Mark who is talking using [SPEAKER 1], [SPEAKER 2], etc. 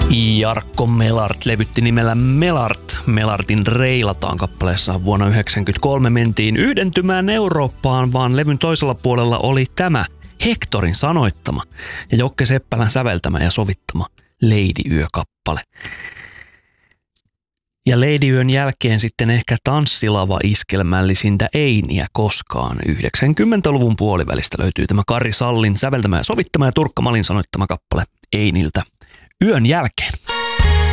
[SPEAKER 1] Jarkko Melart levytti nimellä Melart. Melartin Reilataan kappaleessa vuonna 1993 mentiin yhdentymään Eurooppaan, vaan levyn toisella puolella oli tämä Hectorin sanoittama ja Jokke Seppälän säveltämä ja sovittama Lady Yö-kappale. Ja Lady Yön jälkeen sitten ehkä tanssilava iskelmällisintä einiä koskaan. 90-luvun puolivälistä löytyy tämä Kari Sallin säveltämä ja sovittama ja Turkka Malin sanoittama kappale Einiltä Yön jälkeen.